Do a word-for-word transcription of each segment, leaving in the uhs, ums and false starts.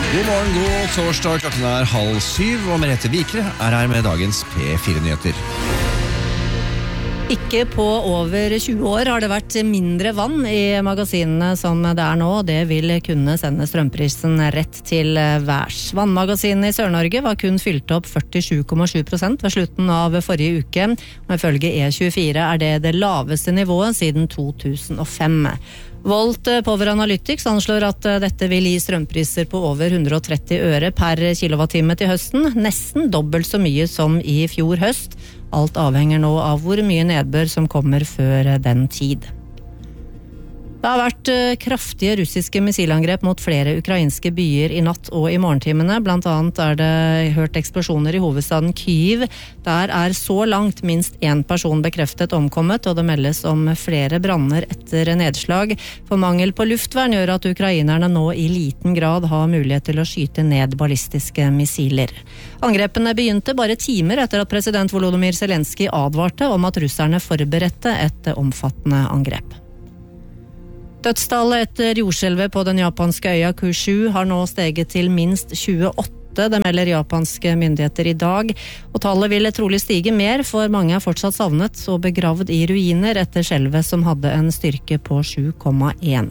God morgen, god torsdag, klokken er halv syv, og Merete Vikre er her med dagens P fire-nyheter. Ikke på over tjue år har det vært mindre vann i magasinene som det er nå, og det vil kunne sende strømprisen rett til værs. Vannmagasinene i Sør-Norge var kun fylt opp førtisju komma sju prosent ved slutten av forrige uke, og ifølge E tjuefire er det det laveste nivået siden to tusen og fem. Volt Power Analytics anslår at dette vil gi strømpriser på over hundre og tretti øre per kilowattime til høsten, nesten dobbelt så mye som i fjor høst. Alt avhenger nå av hvor mye nedbør som kommer før den tid. Det har vært kraftige russiske missilangrep mot flere ukrainske byer i natt og i morgentimene. Blant annet er det hørt eksplosjoner i hovedstaden Kyiv. Der er så langt minst én person bekreftet omkommet, og det meldes om flere branner etter nedslag. For mangel på luftvern gjør at ukrainerne nå i liten grad har mulighet til å skyte ned ballistiske missiler. Angrepene begynte bare timer etter at president Volodymyr Zelenskyj advarte om at russerne forberedte et omfattende angrep. Dødstallet etter jordskjelvet på den japanske øya Kyushu har nå steget til minst tjueåtte, det melder japanske myndigheter i dag, og tallet vil trolig stige mer, for mange er fortsatt savnet og begravd i ruiner etter skjelvet som hadde en styrke på sju komma én.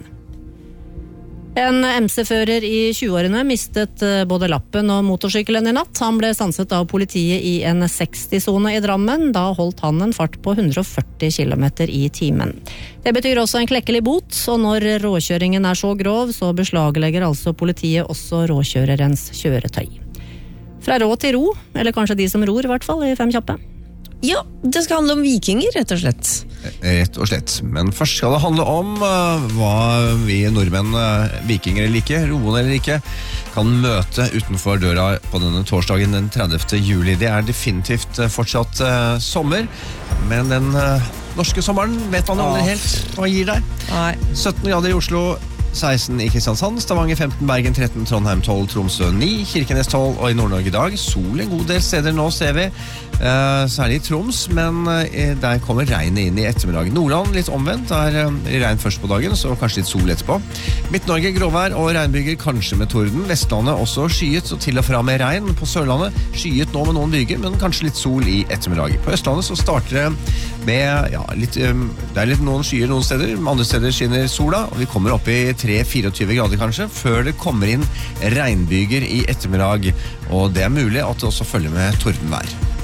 En M C-fører i tjueårene mistet både lappen og motorsykkelen i natt. Han ble stanset av politiet i en seksti-sone i Drammen. Da holdt han en fart på hundre og førti kilometer i timen. Det betyr også en klekkelig bot, og når råkjøringen er så grov, så beslaglegger altså politiet også råkjørerens kjøretøy. Fra rå til ro, eller kanskje de som ror i hvert fall, i Fem kjappe. Ja, det skal handle om vikinger, rett og slett. Rett og slett. Men først skal det handle om uh, hva vi nordmenn, uh, vikinger eller ikke, roende eller ikke, kan møte utenfor døra på denne torsdagen den tredivte juli. Det er definitivt uh, fortsatt uh, sommer, men den uh, norske sommeren vet man aldri helt hva gir deg. Nei. sytten grader i Oslo, seksten i Kristiansand, Stavanger femten, Bergen tretten, Trondheim tolv, Tromsø ni, Kirkenes tolv, og i Nord-Norge i dag sol en god del steder nå, ser vi. Uh, særlig i Troms, men uh, der kommer regnet inn i ettermiddag. Nordland litt omvendt, der uh, regn først på dagen, så kanskje litt sol etterpå. Midt-Norge gråvær og regnbyger, kanskje med torden. Vestlandet også skyet, og til og fra med regn. På Sørlandet skyet nå med noen byger, men kanskje litt sol i ettermiddag. På Østlandet så starter det med, ja, litt, um, det er litt noen skyer noen steder, andre steder skinner sola, og vi kommer opp i tre til tjuefire grader kanskje, før det kommer inn regnbyger i ettermiddag, og det er mulig at det også følger med tordenvær.